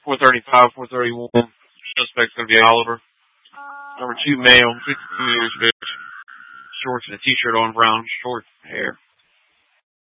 435, 431. Suspect's going to be Oliver. Number 2 male, 52 years of age. Shorts and a t-shirt on, brown short hair.